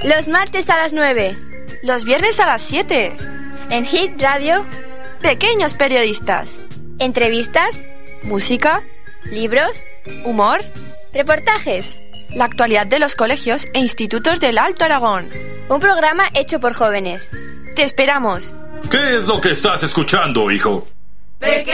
Los martes a las 9. Los viernes a las 7. En Hit Radio. Pequeños periodistas. Entrevistas. Música. Libros. Humor. Reportajes. La actualidad de los colegios e institutos del Alto Aragón. Un programa hecho por jóvenes. Te esperamos. ¿Qué es lo que estás escuchando, hijo?